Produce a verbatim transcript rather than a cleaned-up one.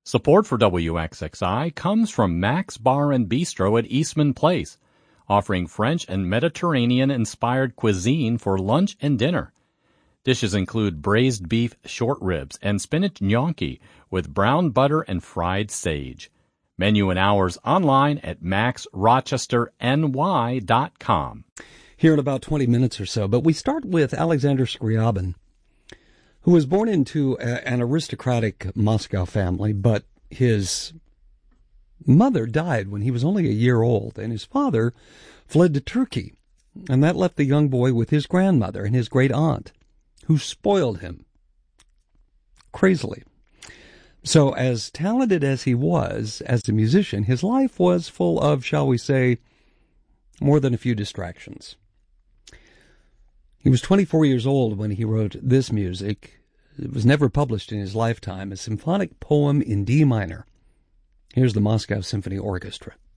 Support for W X X I comes from Max Bar and Bistro at Eastman Place, offering French and Mediterranean-inspired cuisine for lunch and dinner. Dishes include braised beef short ribs and spinach gnocchi with brown butter and fried sage. Menu and hours online at max rochester n y dot com. Here in about twenty minutes or so, but we start with Alexander Scriabin, who was born into a, an aristocratic Moscow family, but his mother died when he was only a year old, and his father fled to Turkey, and that left the young boy with his grandmother and his great aunt, who spoiled him crazily. So as talented as he was as a musician, his life was full of, shall we say, more than a few distractions. He was twenty-four years old when he wrote this music. It was never published in his lifetime, a symphonic poem in D minor. Here's the Moscow Symphony Orchestra.